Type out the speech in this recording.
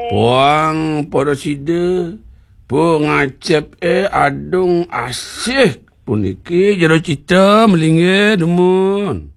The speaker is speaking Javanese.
Puang pada sida. Pengacep adung asih puniki jero cita melingge demun.